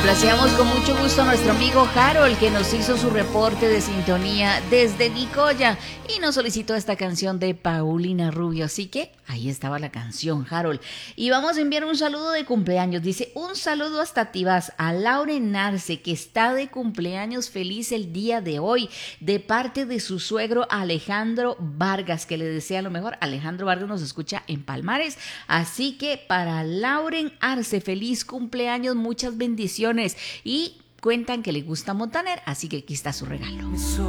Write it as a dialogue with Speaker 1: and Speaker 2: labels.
Speaker 1: Complacíamos con mucho gusto a nuestro amigo Harold, que nos hizo su reporte de sintonía desde Nicoya y nos solicitó esta canción de Paulina Rubio. Así que ahí estaba la canción, Harold. Y vamos a enviar un saludo de cumpleaños. Dice, un saludo hasta Tibás a Lauren Arce, que está de cumpleaños feliz el día de hoy, de parte de su suegro Alejandro Vargas, que le desea lo mejor. Alejandro Vargas nos escucha en Palmares. Así que para Lauren Arce, feliz cumpleaños, muchas bendiciones. Y cuentan que le gusta Montaner, así que aquí está su regalo.